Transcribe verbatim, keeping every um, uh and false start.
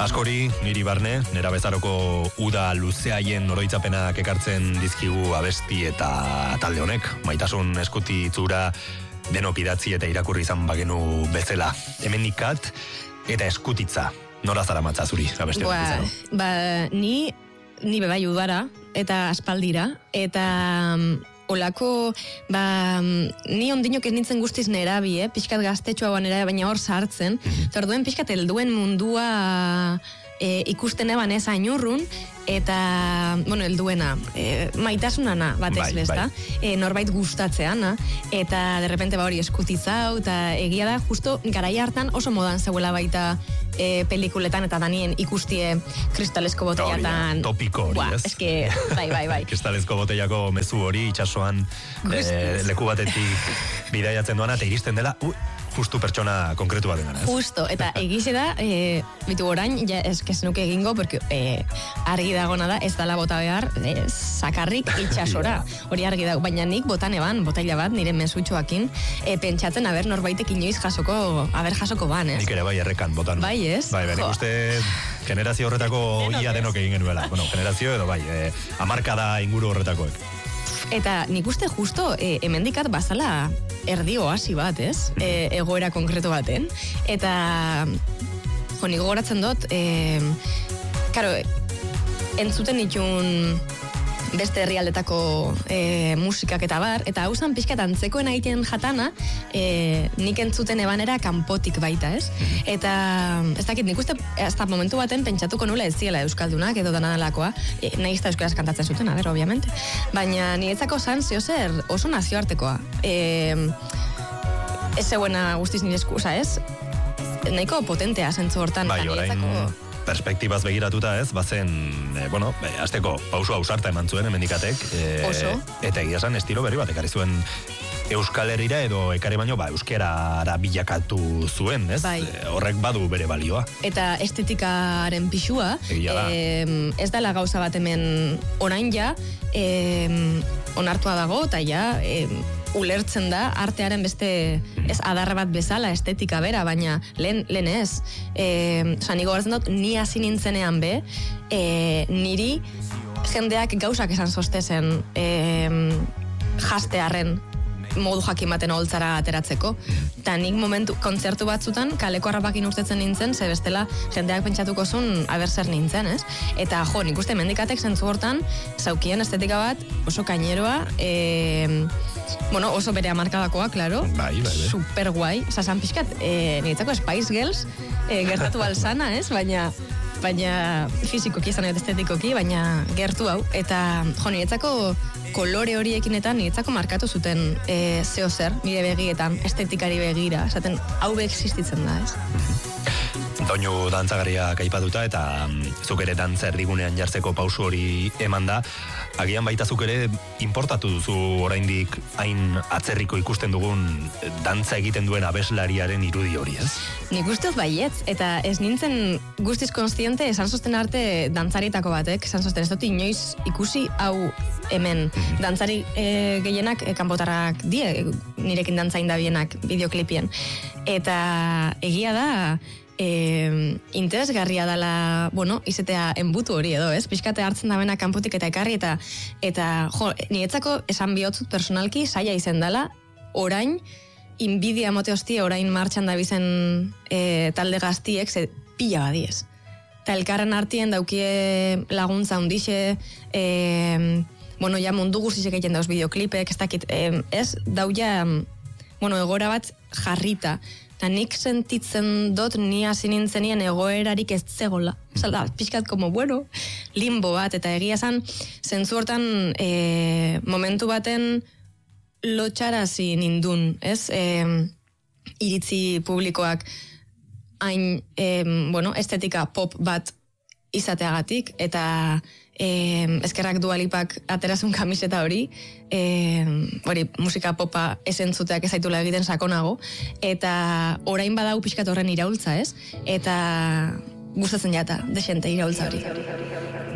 Askori, niri barne, nera bezaroko uda luzeaien oroitzapenak ekartzen dizkigu abesti eta talde honek. Maitasun eskuti itzura denok idatzi eta irakurri izan bagenu bezala. Hemen ikat eta eskutitza. Nora zara matza zuri, abesti ba, honek? Ba, ni, ni bebai udara eta aspaldira, eta olako, ba, ni ondinok ez nintzen guztiz nerabi, eh? Pixkat gaztetxoa nera, baina hor sartzen, eta orduen pixkat helduen mundua e, ikusten eban ez ainurrun, eta, bueno, helduena, e, maitasunana batez bai, bezta, bai. E, norbait gustatzeana, eta derrepente ba hori eskutitzau, eta egia da, justo garai hartan oso modan zeuela baita e, pelikuletan, eta danien ikustie kristalesko botellatan. Topiko hori, Buah, ez? Eske, bai, bai, bai. Kristalezko botellako mezu hori, itxasoan eh, leku batetik bidaiatzen duana, eta iristen dela, uh, justu pertsona konkretu bat dena, ez? Justo, eta egize da, e, bitu orain, ja, ez nuke egingo, porque e, argi dagona da, ez dala bota behar, e, sakarrik itxasora, hori argi dago, baina nik botan eban, botella bat, nire mesutxoakin, e, pentsatzen, aber, norbaitek inoiz jasoko, aber jasoko ban, ez? Nik ere bai errekan botan. Bai, ez? Bai, bai, nik uste generazio horretako ia denok egin genuela. Bueno, generazio edo bai, e, amarkada inguru horretakoek. Eta nik uste justo e, hemendikat bazala erdi oasi bat, ez? E, egoera konkreto baten. Eta, jo, nik gogoratzen dut, e, karo, entzuten itun beste herrialdetako e, musikak eta bar, eta hau zan pixkat antzekoen egiten jatana, e, nik entzuten ebanera kanpotik baita, ez? Eta, ez dakit, nik uste, hasta momentu baten pentsatuko nula ez ziela euskaldunak edo danadalakoa, e, nahi izta euskaraz kantatzen zuten, a ber, obviamente. Baina niretzako zan, zio zer, oso nazioartekoa. E, ez zeuena guztiz nire eskusa, ez? Nahiko potentea zentzu hortan. Bai, orain perspektibaz begiratuta ez, bazen, e, bueno, e, azteko pauso ausarta eman zuen emendikatek. E, Oso. Eta egia esan estilo berri bat, ekarri zuen Euskal Herrira edo ekari baino, ba, euskerara bilakatu zuen, ez? Bai. E, horrek badu bere balioa. Eta estetikaren pixua, e, ez dela gauza bat hemen orain ja, e, onartua dago, eta ja, e, ulertzen da artearen beste ez adarra bat bezala estetika bera, baina lehen, lehen ez. E, Osa, niko gartzen dut, ni hasi nintzenean be, e, niri jendeak gauzak esan zostezen e, jastearen modu jakin baten holtzara ateratzeko. Eta nik momentu, kontzertu batzutan, kaleko harrapakin urtetzen nintzen, ze bestela jendeak pentsatuko zuen abertzer nintzen, ez? Eta jo, nik uste mendikatek zentzu hortan, zaukien estetika bat oso kaineroa, e, bueno, oso bere amarkadakoa, klaro. Bai, bai, bai. Super guai. Osa, san pixkat, e, niretzako Spice Girls, e, gertatu alzana, ez? Baina, baina fizikoki izan eta estetikoki, baina gertu hau. Eta, jo, niretzako kolore horiekin eta niretzako markatu zuten e, zeo zer, nire begietan, estetikari begira. Esaten, hau be existitzen da, ez? Doinu dantzagarriak aipatuta eta mm, zuk ere dantza erdigunean jartzeko pausu hori eman da. Agian baita zuk ere importatu duzu oraindik hain atzerriko ikusten dugun dantza egiten duen abeslariaren irudi hori, ez? Nik uste dut baietz, eta ez nintzen guztiz konstiente esan sosten arte dantzarietako batek, esan sosten ez dut inoiz ikusi hau hemen. Dantzari e, gehienak e, kanpotarrak die, nirekin dantzain da bienak bideoklipien. Eta egia da, E, interesgarria dela, bueno, izetea enbutu hori edo, ez? Pixkate hartzen da bena kanpotik eta ekarri, eta, eta jo, niretzako esan bihotzut personalki saia izen dela, orain, inbidia mote hostie, orain martxan da bizen e, talde gaztiek, ze pila badiez. Eta elkarren artien daukie laguntza hundixe, e, bueno, ja mundu guztizek egiten dauz bideoklipek, ez dakit, e, ez, dau ja, bueno, egora bat jarrita. Eta nik sentitzen dut ni hasi nintzenien egoerarik ez zegola. Zalda, pixkat como, bueno, limbo bat, eta egia zan, zentzu hortan e, momentu baten lotxarazi nindun, ez? E, iritzi publikoak hain, e, bueno, estetika pop bat izateagatik, eta e, eskerrak Dualipak aterazun kamiseta hori, e, hori musika popa esentzuteak ezaitula egiten sakonago, eta orain badau pixkat horren iraultza, ez? Eta gustatzen jata, desente iraultza hori.